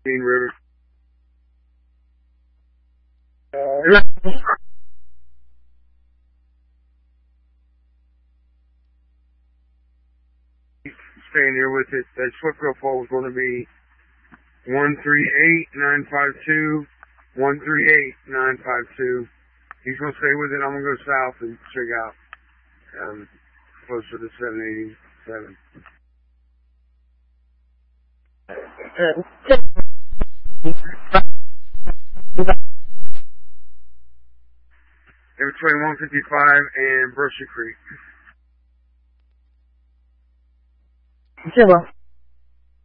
Dean River. Staying here with it. That Swiftgirl pole is going to be 138952, 138952. He's going to stay with it. I'm going to go south and check out closer to 787. In between 155 and Brushy Creek. 是吗？